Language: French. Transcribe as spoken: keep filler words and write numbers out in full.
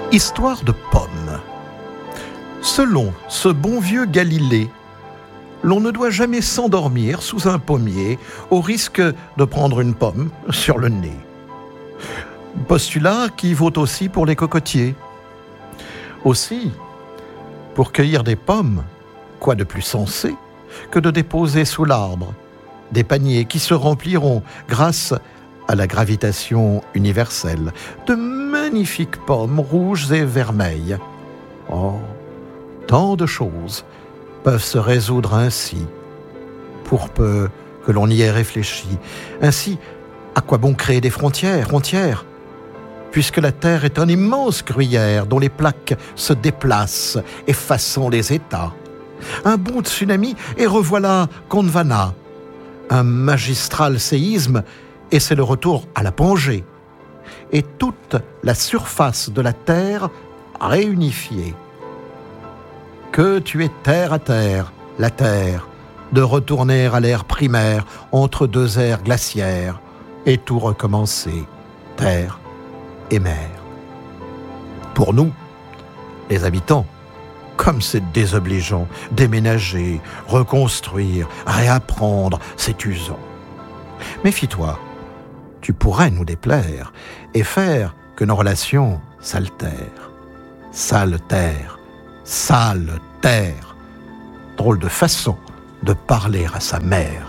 Histoire de pommes. Selon ce bon vieux Galilée, l'on ne doit jamais s'endormir sous un pommier au risque de prendre une pomme sur le nez. Postulat qui vaut aussi pour les cocotiers. Aussi, pour cueillir des pommes, quoi de plus sensé que de déposer sous l'arbre des paniers qui se rempliront grâce à la gravitation universelle de magnifiques pommes rouges et vermeilles. Oh, tant de choses peuvent se résoudre ainsi, pour peu que l'on y ait réfléchi. Ainsi, à quoi bon créer des frontières, frontières, puisque la Terre est un immense gruyère dont les plaques se déplacent, effaçant les États. Un bon tsunami, et revoilà Gondwana. Un magistral séisme, et c'est le retour à la Pangée. Et toute la surface de la Terre réunifiée. Que tu es terre à terre, la Terre, de retourner à l'ère primaire entre deux ères glaciaires, et tout recommencer, terre et mer. Pour nous, les habitants, comme c'est désobligeant, déménager, reconstruire, réapprendre, c'est usant. Méfie-toi, tu pourrais nous déplaire et faire que nos relations s'altèrent. Sale terre, sale terre. Drôle de façon de parler à sa mère.